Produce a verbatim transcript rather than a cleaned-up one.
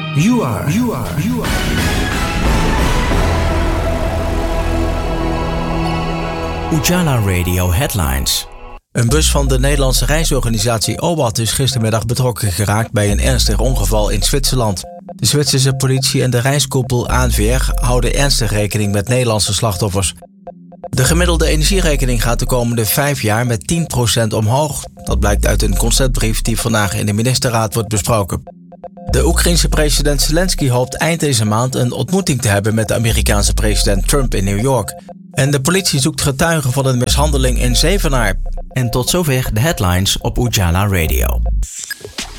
You are, you are, you are. Ujala Radio Headlines. Een bus van de Nederlandse reisorganisatie O B A T is gistermiddag betrokken geraakt bij een ernstig ongeval in Zwitserland. De Zwitserse politie en de reiskoepel A N V R houden ernstig rekening met Nederlandse slachtoffers. De gemiddelde energierekening gaat de komende vijf jaar met tien procent omhoog. Dat blijkt uit een conceptbrief die vandaag in de ministerraad wordt besproken. De Oekraïense president Zelensky hoopt eind deze maand een ontmoeting te hebben met de Amerikaanse president Trump in New York. En de politie zoekt getuigen van een mishandeling in Zevenaar. En tot zover de headlines op Ujala Radio.